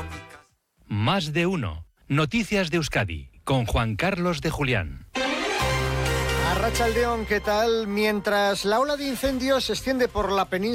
Más de uno. Noticias de Euskadi con Juan Carlos de Julián. Arratsaldeon, ¿qué tal? Mientras la ola de incendios se extiende por la península